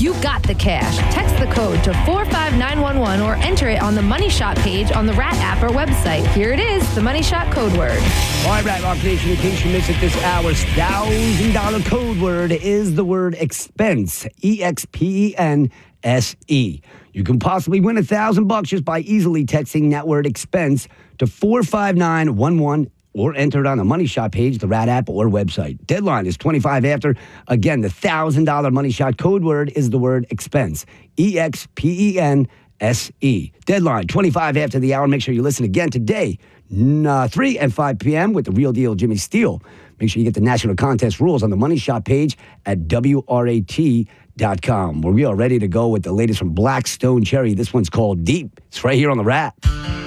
You got the cash. Text the code to 45911 or enter it on the Money Shot page on the Rat app or website. Here it is, the Money Shot code word. All right, Rat Rock Nation, in case you missed it this hour's $1,000 code word is the word expense. EXPENSE. You can possibly win $1,000 just by easily texting that word expense to 45911 or enter it on the Money Shot page, the Rat app, or website. Deadline is 25 after. Again, the $1,000 Money Shot code word is the word expense. EXPENSE. Deadline 25 after the hour. Make sure you listen again today, 3 and 5 p.m. with the real deal Jimmy Steele. Make sure you get the national contest rules on the Money Shot page at WRAT.com. Where we are ready to go with the latest from Black Stone Cherry. This one's called Deep. It's right here on the Rat.